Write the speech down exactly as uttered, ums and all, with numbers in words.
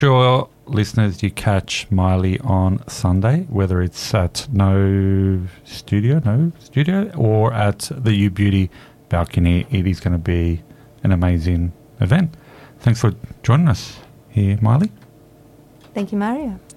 Sure, listeners, you catch Miley on Sunday, whether it's at No Studio, No Studio, or at the U Beauty balcony. It is going to be an amazing event. Thanks for joining us here, Miley. Thank you, Mario.